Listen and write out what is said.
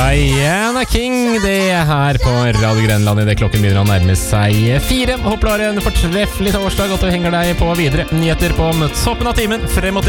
Diana King, det her på Radio Grenland I det klokken begynner å nærme seg 4. Håper du har en fortreffelig torsdag, at du henger deg på videre nyheter på toppen av timen frem mot